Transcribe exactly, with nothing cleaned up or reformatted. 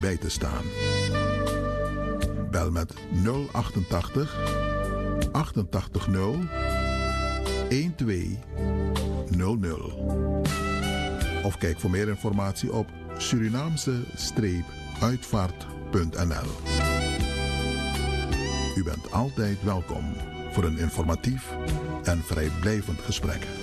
bij te staan. Bel met nul achtentachtig achtentachtig nul twaalf nul nul. Of kijk voor meer informatie op Surinaamse uitvaart punt n l. U bent altijd welkom voor een informatief en vrijblijvend gesprek.